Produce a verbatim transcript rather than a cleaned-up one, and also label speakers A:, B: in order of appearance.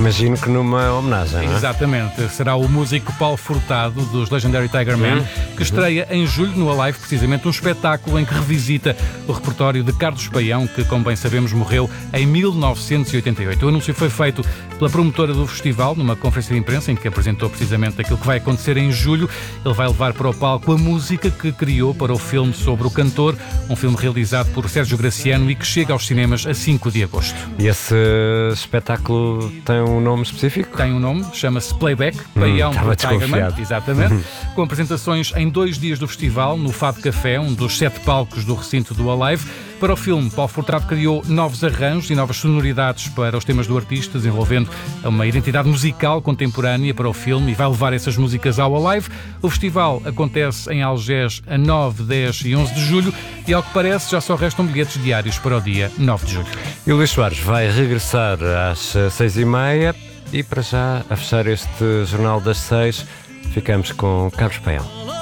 A: Imagino que numa homenagem, não é?
B: Exatamente. Será o músico Paulo Furtado, dos Legendary Tiger Man,
A: Uhum.
B: que estreia em julho no Alive, precisamente um espetáculo em que revisita o repertório de Carlos Paião, que, como bem sabemos, morreu em mil novecentos e oitenta e oito. O anúncio foi feito pela promotora do festival, numa conferência de imprensa em que apresentou precisamente aquilo que vai acontecer em julho. Ele vai levar para o palco a música que criou para o filme sobre o cantor, um filme realizado por Sérgio Graciano e que chega aos cinemas a cinco de agosto.
A: E esse espetáculo tem um nome específico?
B: Tem um nome, chama-se Playback, Paião
A: Hum,
B: do Tigerman,
A: desconfiado.
B: exatamente, com apresentações em dois dias do festival, no Fado Café, um dos sete palcos do recinto do Alive. Para o filme, Paulo Furtado criou novos arranjos e novas sonoridades para os temas do artista, desenvolvendo uma identidade musical contemporânea para o filme e vai levar essas músicas ao Alive. O festival acontece em Algés a nove, dez e onze de julho e, ao que parece, já só restam bilhetes diários para o dia nove de julho.
A: E o Luís Soares vai regressar às seis e meia e, para já, a fechar este Jornal das Seis, ficamos com Carlos Paião.